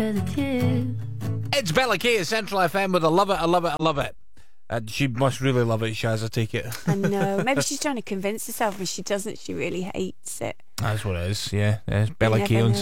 It's Bella Kay at Central FM with I love it, I love it, I love it. She must really love it, Shaz, I take it. I know. Maybe she's trying to convince herself, but she doesn't. She really hates it. That's what it is, yeah. Bella Kay on